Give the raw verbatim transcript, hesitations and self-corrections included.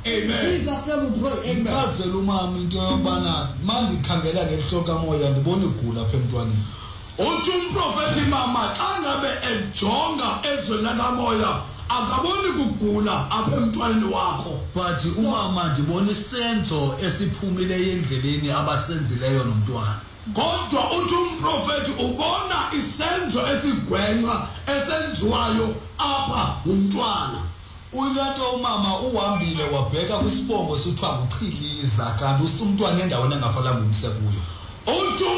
Amen. Jesus name we pray. Amen. Ngicazela umama into yobana manje ikhangela ngehloka moya ndibona igula apha emntwaneni. Uthi umprofeti mama xa ngabe ejonga ezweni lakamoya akaboni kugula apha emntwaneni wakho. But umama ndibona isenzo esiphumile endleleni abasenzileyo nomntwana. Kodwa uthi umprofeti ubona isenzo esigwenxa esenziwayo apha umntwana. Uyato umama uhambile wabheka kwisibongo sithiwa nguChiliza kanti usumntwana endaweni engafalanga umse kuyo.